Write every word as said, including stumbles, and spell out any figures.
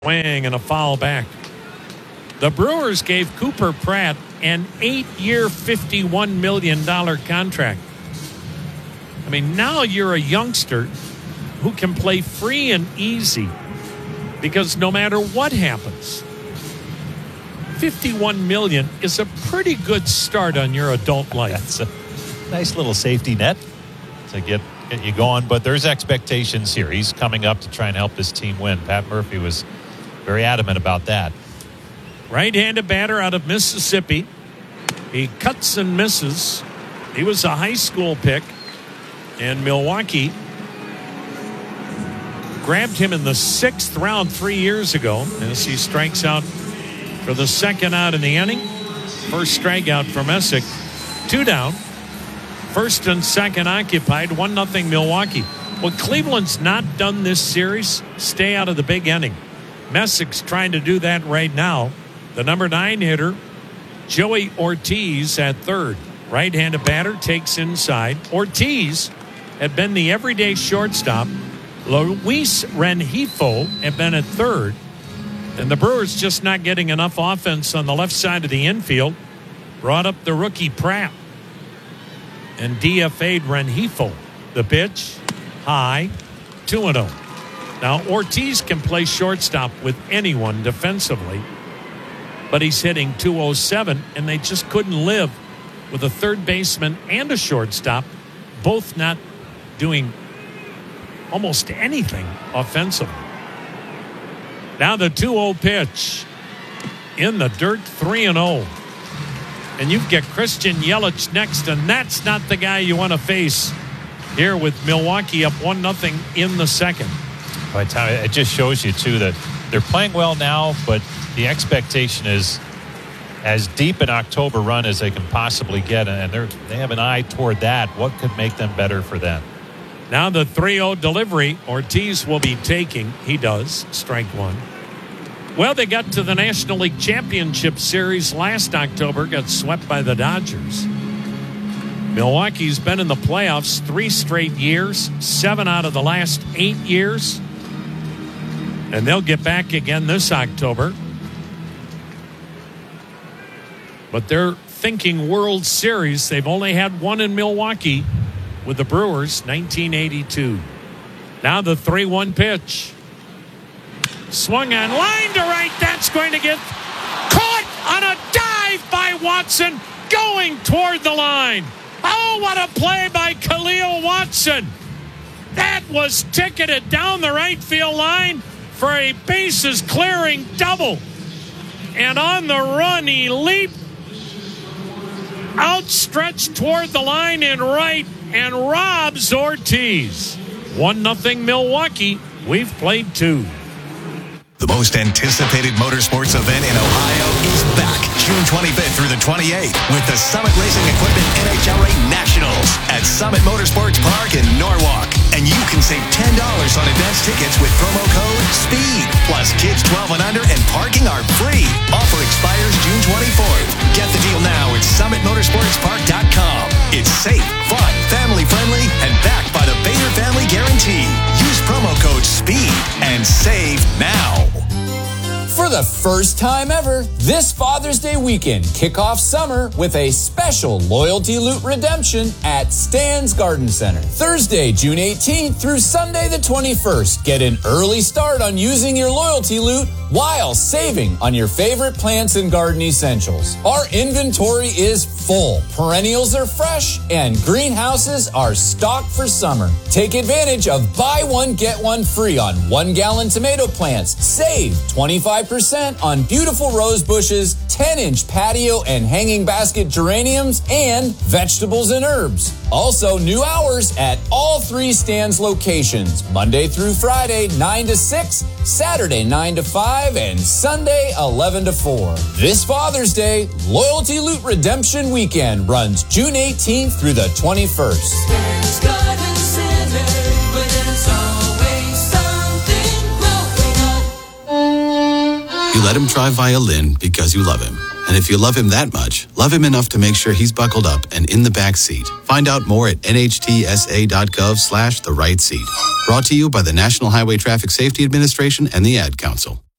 Swing and a foul back. The Brewers gave Cooper Pratt an eight-year, fifty-one million dollars contract. I mean, now you're a youngster who can play free and easy because no matter what happens, fifty-one million dollars is a pretty good start on your adult life. That's a nice little safety net to get, get you going, but there's expectations here. He's coming up to try and help this team win. Pat Murphy was very adamant about that. Right-handed batter out of Mississippi. He cuts and misses. He was a high school pick, and Milwaukee grabbed him in the sixth round three years ago as he strikes out for the second out in the inning. First strikeout for Messick. Two down. First and second occupied. One nothing Milwaukee. Well, Cleveland's not done this series. Stay out of the big inning. Messick's trying to do that right now. The number nine hitter, Joey Ortiz at third. Right-handed batter takes inside. Ortiz had been the everyday shortstop. Luis Rengifo had been at third. And the Brewers just not getting enough offense on the left side of the infield. Brought up the rookie Pratt. And D F A'd Rengifo. The pitch, high, two and oh. Now, Ortiz can play shortstop with anyone defensively, but he's hitting two oh seven, and they just couldn't live with a third baseman and a shortstop, both not doing almost anything offensively. Now the two oh pitch in the dirt, three and oh. And you get Christian Yelich next, and that's not the guy you want to face here with Milwaukee up one nothing in the second. By the time, it just shows you, too, that they're playing well now, but the expectation is as deep an October run as they can possibly get, and they're, they have an eye toward that. What could make them better for them? Now the three oh delivery. Ortiz will be taking. He does. Strike one. Well, they got to the National League Championship Series last October, got swept by the Dodgers. Milwaukee's been in the playoffs three straight years, seven out of the last eight years. And they'll get back again this October. But they're thinking World Series. They've only had one in Milwaukee with the Brewers, nineteen eighty-two. Now the three one pitch. Swung on, line to right. That's going to get caught on a dive by Watson going toward the line. Oh, what a play by Khalil Watson. That was ticketed down the right field line for a bases clearing double. And on the run, he leaped outstretched toward the line in right and robs Ortiz. one nothing Milwaukee. We've played two. The most anticipated motorsports event in Ohio is back June twenty-fifth through the twenty-eighth with the Summit Racing Equipment N H R A Nationals at Summit Motorsports Park in Norwalk. And you can save ten dollars on advance tickets with promo code SPEED. Plus, kids twelve and under and parking are free. Offer expires June twenty-fourth. Get the deal now at summit motorsports park dot com. It's safe, fun, family-friendly, and backed by the Bader Family Guarantee. Use promo code SPEED and save now. For the first time ever, this Father's Day weekend, kick off summer with a special loyalty loot redemption at Stan's Garden Center. Thursday, June eighteenth through Sunday the twenty-first. Get an early start on using your loyalty loot while saving on your favorite plants and garden essentials. Our inventory is full. Perennials are fresh and greenhouses are stocked for summer. Take advantage of buy one, get one free on one gallon tomato plants. Save twenty-five percent on beautiful rose bushes, ten inch patio and hanging basket geraniums, and vegetables and herbs. Also, new hours at all three Stan's locations. Monday through Friday, nine to six, Saturday, nine to five, and Sunday, eleven to four. This Father's Day, Loyalty Loot Redemption Weekend runs June eighteenth through the twenty-first. Stan's Garden Center, but there's always something growing up. You let him try violin because you love him. And if you love him that much, love him enough to make sure he's buckled up and in the back seat. Find out more at N H T S A dot gov slash the right seat. Brought to you by the National Highway Traffic Safety Administration and the Ad Council.